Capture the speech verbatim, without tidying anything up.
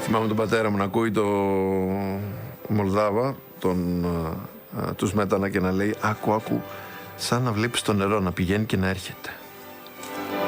Θυμάμαι τον πατέρα μου να ακούει το Μολδάβα, τον, α, τους Μέτανα και να λέει άκου, άκου, σαν να βλέπεις το νερό να πηγαίνει και να έρχεται.